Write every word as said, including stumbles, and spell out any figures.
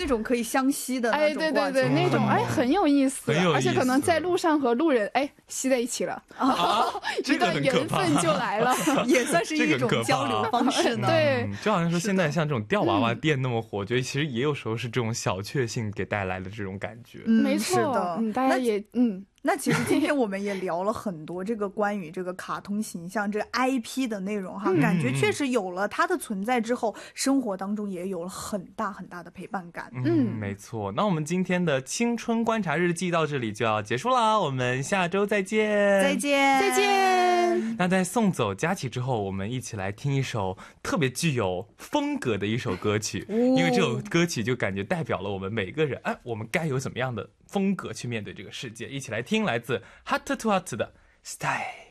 那种可以相吸的那种挂哎，对对对，那种哎很有意思， 很有意思， 而且可能在路上和路人哎吸在一起了， 啊、 一段缘分就来了， 也算是一种交流方式呢。 对、 嗯，就好像说现在像这种吊娃娃店那么火，我觉得其实也有时候是这种小确幸给带来的这种感觉。 嗯，没错， 是的， 嗯，大家也嗯。 那其实今天我们也聊了很多这个关于这个卡通形象这个 I P 的内容哈、嗯，感觉确实有了它的存在之后，生活当中也有了很大很大的陪伴感。 嗯，嗯没错。那我们今天的青春观察日记到这里就要结束了，我们下周再见， 再见， 再见。 那在送走佳琪之后，我们一起来听一首特别具有风格的一首歌曲，哦、因为这首歌曲就感觉代表了我们每个人，哎，我们该有怎么样的风格去面对这个世界，一起来听来自 Hot to Hot 的 Style。